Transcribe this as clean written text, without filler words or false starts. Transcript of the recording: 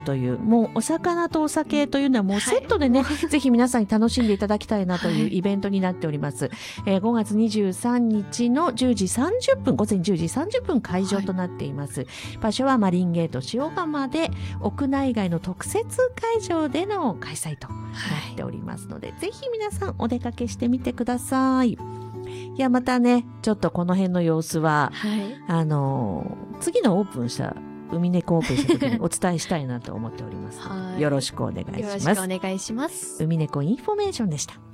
という、もうお魚とお酒というのはもうセットでね、ぜひ皆さんに楽しんでいただきたいなというイベントになっております。5月23日の10時30分、午前10時30分会場となっています。場所はマリンゲート塩釜で、屋内外の特設会場での開催となっておりますので、ぜひ皆さんお出かけしてみてください。いや、またね、ちょっとこの辺の様子は、次のオープンした海猫オープンした時にお伝えしたいなと思っております。よろしくお願いします。 よろしくお願いします。 海猫インフォメーションでした。